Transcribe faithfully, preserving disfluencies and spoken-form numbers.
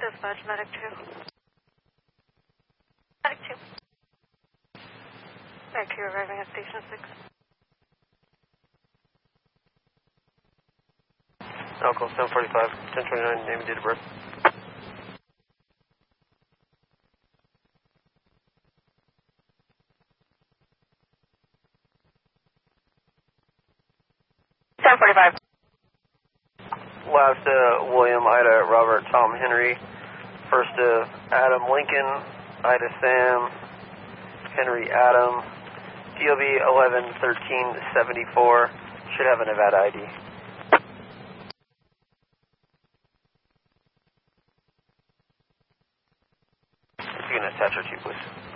Dispatch, Medic two. Medic two. Medic two arriving at Station six. Alcohol seven forty-five, ten twenty-nine, name and date of birth. ten forty-five. Last uh, William, Ida, Robert, Tom, Henry. First uh, Adam, Lincoln, Ida, Sam, Henry, Adam. D O B eleven thirteen seventy-four. Should have a Nevada I D. You can attach our two, please.